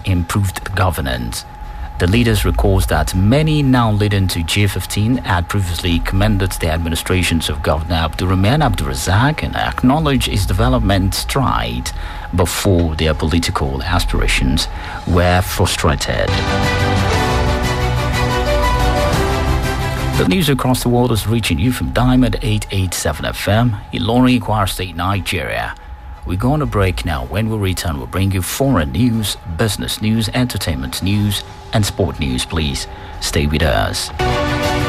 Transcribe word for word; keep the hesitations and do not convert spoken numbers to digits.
and improved governance. The leaders recalls that many now leading to G fifteen had previously commended the administrations of Governor Abdurrahman Abdurrazak and acknowledged his development stride before their political aspirations were frustrated. The news across the world is reaching you from Diamond eight eighty-seven F M, Ilorin, Kwara State, Nigeria. We're going to break now. When we return, we'll bring you foreign news, business news, entertainment news, and sport news. Please stay with us.